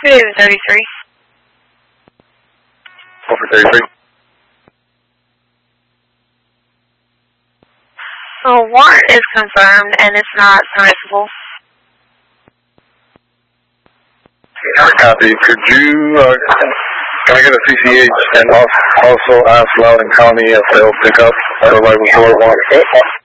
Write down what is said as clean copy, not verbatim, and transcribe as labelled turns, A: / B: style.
A: Good evening, 33.
B: Over 33.
A: Warrant is confirmed and it's not permissible.
B: Copy. Could you, can I get a CCH and also ask Loudoun County if they'll pick up the right report?